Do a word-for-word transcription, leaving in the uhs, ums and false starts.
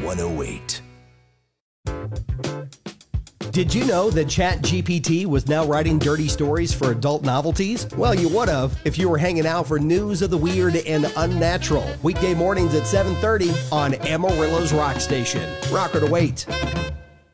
one oh eight. Did you know that ChatGPT was now writing dirty stories for adult novelties? Well, you would have if you were hanging out for news of the weird and unnatural. Weekday mornings at seven thirty on Amarillo's Rock Station. Rocker to wait.